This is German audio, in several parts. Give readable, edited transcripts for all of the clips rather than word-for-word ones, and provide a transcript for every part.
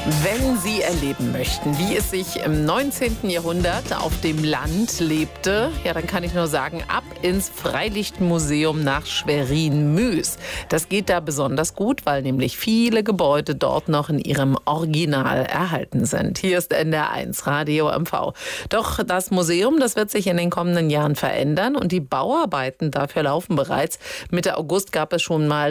Wenn Sie erleben möchten, wie es sich im 19. Jahrhundert auf dem Land lebte, ja, dann kann ich nur sagen, ab ins Freilichtmuseum nach Schwerin-Müs. Das geht da besonders gut, weil nämlich viele Gebäude dort noch in ihrem Original erhalten sind. Hier ist NDR1 Radio MV. Doch das Museum, das wird sich in den kommenden Jahren verändern und die Bauarbeiten dafür laufen bereits. Mitte August gab es schon mal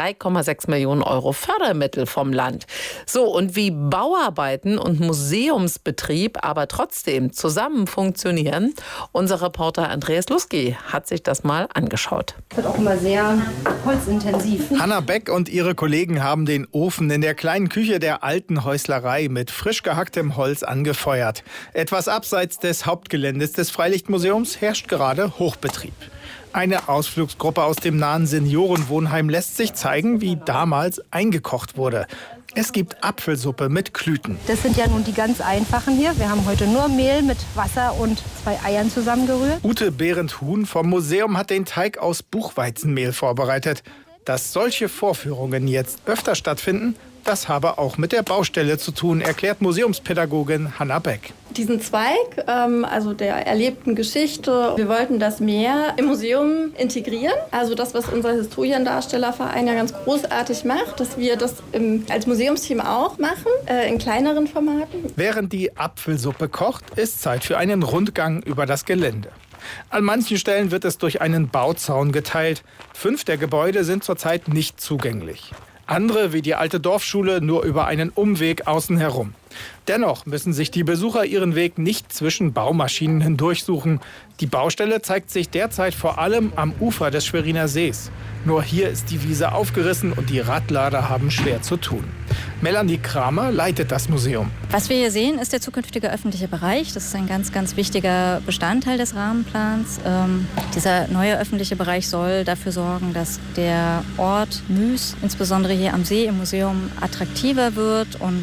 3,6 Millionen Euro Fördermittel vom Land. So, und wie Bauarbeiten und Museumsbetrieb aber trotzdem zusammen funktionieren, unser Reporter Andreas Lusky hat sich das mal angeschaut. Wird auch immer sehr holzintensiv. Hanna Beck und ihre Kollegen haben den Ofen in der kleinen Küche der alten Häuslerei mit frisch gehacktem Holz angefeuert. Etwas abseits des Hauptgeländes des Freilichtmuseums herrscht gerade Hochbetrieb. Eine Ausflugsgruppe aus dem nahen Seniorenwohnheim lässt sich zeigen, wie damals eingekocht wurde. Es gibt Apfelsuppe mit Klüten. Das sind ja nun die ganz einfachen hier. Wir haben heute nur Mehl mit Wasser und 2 Eiern zusammengerührt. Ute Behrendt-Huhn vom Museum hat den Teig aus Buchweizenmehl vorbereitet. Dass solche Vorführungen jetzt öfter stattfinden, das habe auch mit der Baustelle zu tun, erklärt Museumspädagogin Hanna Beck. Diesen Zweig, also der erlebten Geschichte, wir wollten das mehr im Museum integrieren. Also das, was unser Historiendarstellerverein ja ganz großartig macht, dass wir das als Museumsteam auch machen, in kleineren Formaten. Während die Apfelsuppe kocht, ist Zeit für einen Rundgang über das Gelände. An manchen Stellen wird es durch einen Bauzaun geteilt. 5 der Gebäude sind zurzeit nicht zugänglich. Andere, wie die alte Dorfschule, nur über einen Umweg außen herum. Dennoch müssen sich die Besucher ihren Weg nicht zwischen Baumaschinen hindurchsuchen. Die Baustelle zeigt sich derzeit vor allem am Ufer des Schweriner Sees. Nur hier ist die Wiese aufgerissen und die Radlader haben schwer zu tun. Melanie Kramer leitet das Museum. Was wir hier sehen, ist der zukünftige öffentliche Bereich. Das ist ein ganz, ganz wichtiger Bestandteil des Rahmenplans. Dieser neue öffentliche Bereich soll dafür sorgen, dass der Ort Müs, insbesondere hier am See im Museum, attraktiver wird und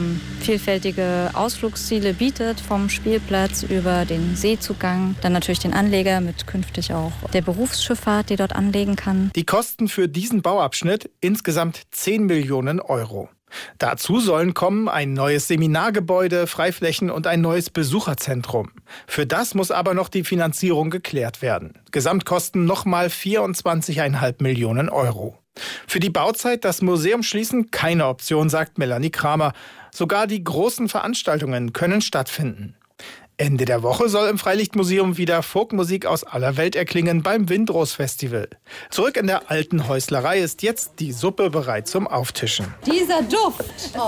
vielfältige Ausflugsziele bietet, vom Spielplatz über den Seezugang, dann natürlich den Anleger mit künftig auch der Berufsschifffahrt, die dort anlegen kann. Die Kosten für diesen Bauabschnitt insgesamt 10 Millionen Euro. Dazu sollen kommen ein neues Seminargebäude, Freiflächen und ein neues Besucherzentrum. Für das muss aber noch die Finanzierung geklärt werden. Gesamtkosten nochmal 24,5 Millionen Euro. Für die Bauzeit das Museum schließen keine Option, sagt Melanie Kramer. Sogar die großen Veranstaltungen können stattfinden. Ende der Woche soll im Freilichtmuseum wieder Folkmusik aus aller Welt erklingen beim Windros-Festival. Zurück in der alten Häuslerei ist jetzt die Suppe bereit zum Auftischen. Dieser Duft!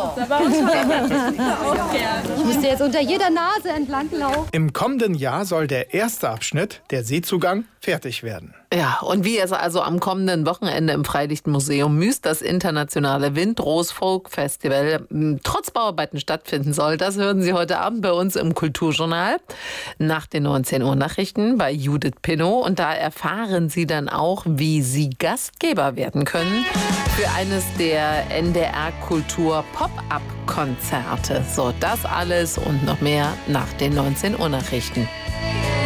Ich müsste jetzt unter jeder Nase entlang laufen. Im kommenden Jahr soll der erste Abschnitt, der Seezugang, fertig werden. Ja, und wie es also am kommenden Wochenende im Freilichtmuseum Müs, das internationale Windros Folk Festival, trotz Bauarbeiten stattfinden soll, das hören Sie heute Abend bei uns im Kulturjournal nach den 19 Uhr Nachrichten bei Judith Pinnow. Und da erfahren Sie dann auch, wie Sie Gastgeber werden können für eines der NDR Kultur Pop-Up Konzerte. So, das alles und noch mehr nach den 19 Uhr Nachrichten.